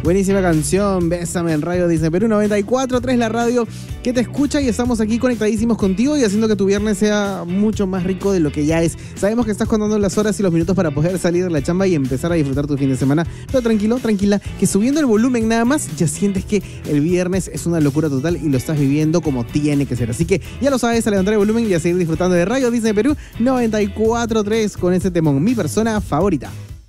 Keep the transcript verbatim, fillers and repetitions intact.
Buenísima canción, Bésame en Radio Disney Perú noventa y cuatro punto tres, la radio que te escucha, y estamos aquí conectadísimos contigo y haciendo que tu viernes sea mucho más rico de lo que ya es. Sabemos que estás contando las horas y los minutos para poder salir de la chamba y empezar a disfrutar tu fin de semana, pero tranquilo, tranquila, que subiendo el volumen nada más ya sientes que el viernes es una locura total y lo estás viviendo como tiene que ser. Así que ya lo sabes, a levantar el volumen y a seguir disfrutando de Radio Disney Perú noventa y cuatro punto tres con ese temón, mi persona favorita.